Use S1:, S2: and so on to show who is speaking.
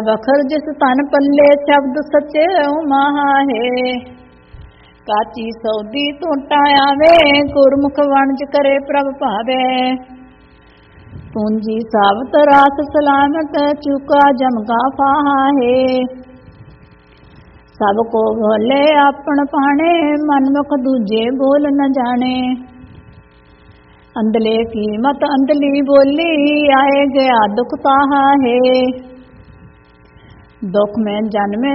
S1: ਵਖਰ ਜਿਸ ਤਨ ਪੱਲੇ ਸ਼ਬਦ ਸੱਚੇ ਮਾਹੇ। ਕਾਚੀ ਸੌਦੀ ਟੋਟਾ ਆਵੇ ਗੁਰਮੁਖ ਵਣਜ ਕਰੇ ਪ੍ਰਭ ਭਾਵੇ। ਪੂੰਜੀ ਸਾਬਤ ਰਾਸ ਸਲਾਮਤ ਚੁਕਾ ਜਮਗਾ ਫਾਹੇ। ਸਭ ਕੋ ਭੋਲੇ ਆਪਣ ਪਾਣੇ ਮਨਮੁਖ ਦੂਜੇ ਬੋਲ ਨ ਜਾਣੇ। ਅੰਧਲੇ ਕੀਮਤ ਅੰਧਲੀ ਬੋਲੀ ਆਏ ਗਿਆ ਦੁਖ ਤਾਹਾ ਹੈ। ਦੁਖ ਮੈਂ ਜਨਮੇ